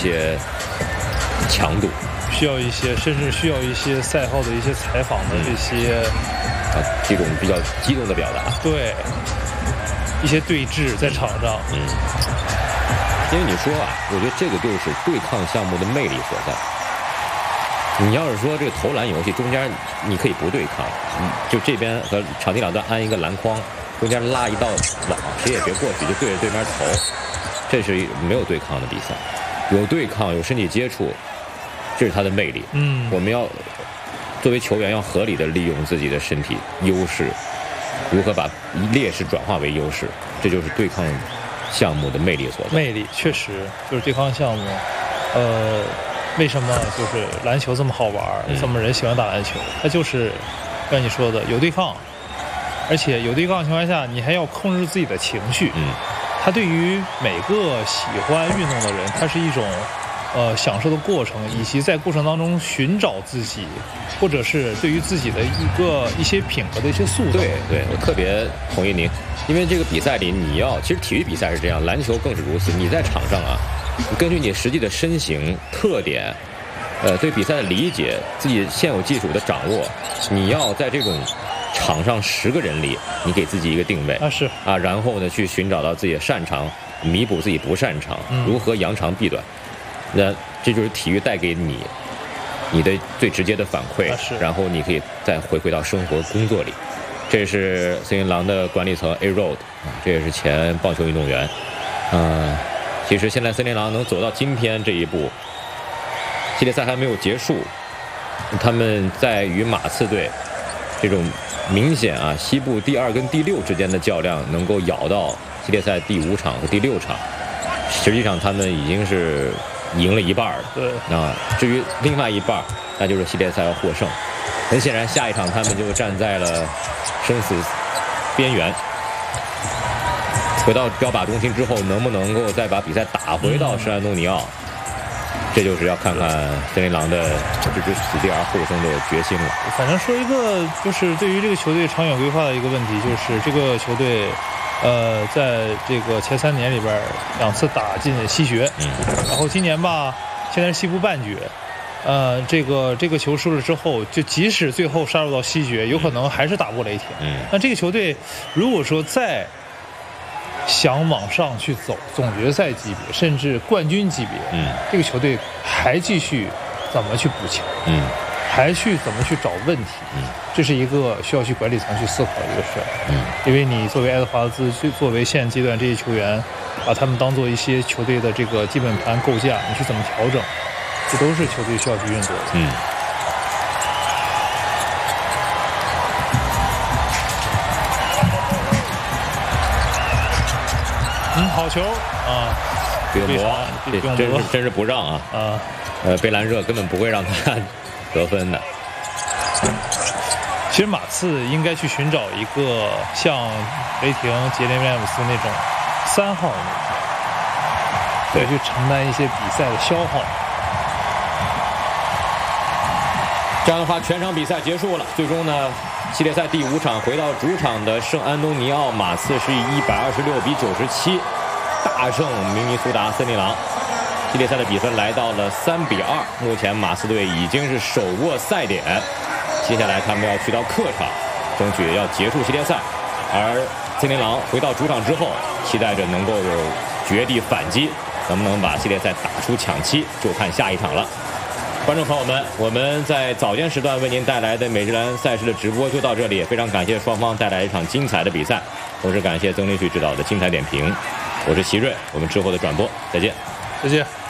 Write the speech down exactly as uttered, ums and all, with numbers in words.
些强度， 需要一些，甚至需要一些赛后的一些采访的这些、 嗯、啊，这种比较激动的表达， 对，一些对峙在场上， 嗯，因为你说啊，我觉得这个就是对抗项目的魅力所在。你要是说这个投篮游戏中间你可以不对抗，就这边和场地两端安一个篮筐，中间拉一道网，谁也别过去，就对着对面投，这是没有对抗的比赛。有对抗，有身体接触，这是它的魅力。 嗯， 我们要作为球员要合理的利用自己的身体优势，如何把劣势转化为优势，这就是对抗项目的魅力所在。 魅力确实就是对抗项目，呃。为什么就是篮球这么好玩， 嗯、 这么人喜欢打篮球？它就是像你说的有对抗，而且有对抗的情况下，你还要控制自己的情绪。 嗯， 它对于每个喜欢运动的人，它是一种呃享受的过程，以及在过程当中寻找自己，或者是对于自己的一个一些品格的一些塑造。 对对，我特别同意您，因为这个比赛里你要，其实体育比赛是这样，篮球更是如此。你在场上啊。根据你实际的身形特点，呃，对比赛的理解，自己现有技术的掌握，你要在这种场上十个人里，你给自己一个定位啊，是啊，然后呢，去寻找到自己的擅长，弥补自己不擅长， 嗯、 如何扬长避短，那这就是体育带给你你的最直接的反馈， 啊、是然后你可以再回归到生活工作里。这是森林狼的管理层 A Road， 这也是前棒球运动员，呃。其实现在森林狼能走到今天这一步，系列赛还没有结束，他们在与马刺队这种明显啊西部第二跟第六之间的较量，能够咬到系列赛第五场和第六场，实际上他们已经是赢了一半了。 对啊，至于另外一半，那就是系列赛要获胜。很显然，下一场他们就站在了生死边缘。回到标靶中心之后，能不能够再把比赛打回到圣安东尼奥，这就是要看看森林狼的置之死地而后生的决心了。 反正说一个，就是对于这个球队长远规划的一个问题，就是这个球队，呃，在这个前三年里边两次打进西决， 嗯， 然后今年吧，现在是西部半决。呃，这个这个球输了之后，就即使最后杀入到西决，有可能还是打不过雷霆。 嗯， 那这个球队如果说再想往上去走，总决赛级别甚至冠军级别， 嗯， 这个球队还继续怎么去补强， 嗯， 还去怎么去找问题， 嗯， 这是一个需要去管理层去思考的一个事儿， 嗯， 因为你作为爱德华兹，作为现阶段这些球员，把他们当做一些球队的这个基本盘构架，你去怎么调整，这都是球队需要去运作的， 嗯。 嗯，好球啊！ 比尔摩，这真是真是不让啊！ 啊， 呃，贝兰热根本不会让他得分的。 其实马刺应该去寻找一个像雷霆杰连威廉姆斯那种三号位，对，去承担一些比赛的消耗。 这样的话，全场比赛结束了，最终呢？系列赛第五场回到主场的圣安东尼奥马刺是以一百二十六比九十七大胜明尼苏达森林狼。系列赛的比分来到了三比二，目前马刺队已经是手握赛点，接下来他们要去到客场，争取要结束系列赛。而森林狼回到主场之后，期待着能够有绝地反击，能不能把系列赛打出抢七，就看下一场了。观众朋友们，我们在早间时段为您带来的美职篮赛事的直播就到这里，非常感谢双方带来一场精彩的比赛，同时感谢曾林旭指导的精彩点评。我是齐瑞，我们之后的转播再见， 再见。